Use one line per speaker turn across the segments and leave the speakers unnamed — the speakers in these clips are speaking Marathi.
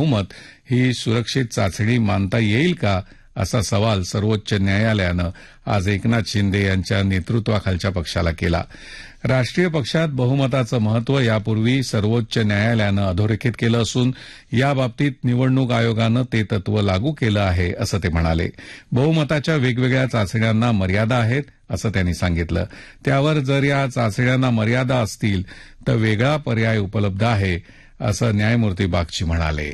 बहुमत ही सुरक्षित चाचणी मानता येईल का, असा सवाल सर्वोच्च न्यायालयानं आज एकनाथ शिंदे यांच्या नेतृत्वाखालच्या पक्षाला केला. राष्ट्रीय पक्षात बहुमताचं महत्व यापूर्वी सर्वोच्च न्यायालयानं अधोरेखित केलं असून याबाबतीत निवडणूक आयोगानं ते तत्व लागू केलं आहे, असं ते म्हणाले. बहुमताच्या वेगवेगळ्या चाचण्यांना मर्यादा आहेत, असं त्यांनी सांगितलं. त्यावर जर या चाचण्यांना मर्यादा असतील तर वेगळा पर्याय उपलब्ध आहे, असं न्यायमूर्ती बागची म्हणाले.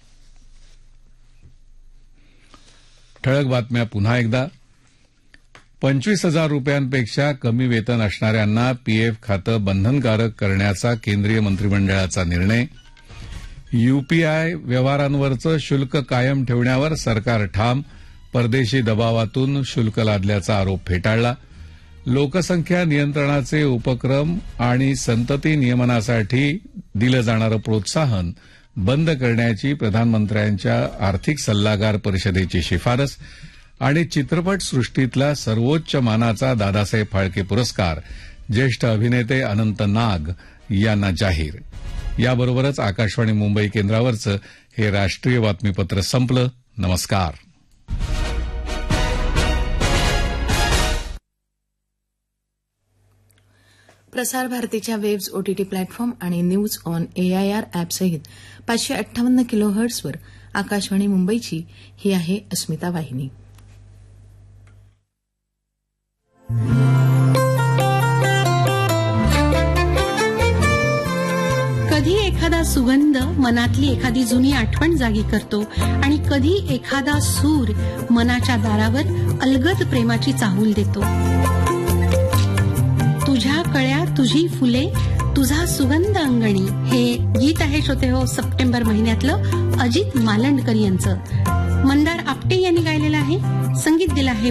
ठळक बातम्या पुन्हा एकदा. 25,000 रुपयांपेक्षा कमी वेतन असणाऱ्यांना पीएफ खातं बंधनकारक करण्याचा केंद्रीय मंत्रिमंडळाचा निर्णय. यूपीआय व्यवहारांवरचं शुल्क कायम ठेवण्यावर सरकार ठाम, परदेशी दबावातून शुल्क लादल्याचा आरोप फेटाळला. लोकसंख्या नियंत्रणाचे उपक्रम आणि संतती नियमनासाठी दिलं जाणारं प्रोत्साहन बंद करण्याची प्रधानमंत्र्यांच्या आर्थिक सल्लागार परिषदेची शिफारस आणि चित्रपट सृष्टीतला सर्वोच्च मानाचा दादासाहेब फाळके पुरस्कार ज्येष्ठ अभिनेते अनंत नाग यांना जाहीर. याबरोबरच आकाशवाणी मुंबई केंद्रावरचं हे राष्ट्रीय बातमीपत्र संपलं. नमस्कार.
प्रसार भारतीच्या वेब्स ओटीटी प्लॅटफॉर्म आणि न्यूज ऑन एआयआर ॲपसहित 558 किलोहर्ट्झवर आकाशवाणी मुंबईची ही आहे अस्मिता वाहिनी.
कधी एखादा सुगंध मनातली एखादी जुनी आठवण जागी करतो आणि कधी एखादा सूर मनाच्या दारावर अलगद प्रेमाची चाहूल देतो. तुझ्या कळ्या तुझी फुले तुझा सुगंध अंगणी हे गीत आहे श्रोते हो सप्टेंबर महिन्यातलं अजित मालंडकर यांचं. मंदार आपटे यांनी गायलेलं आहे. संगीत दिलं आहे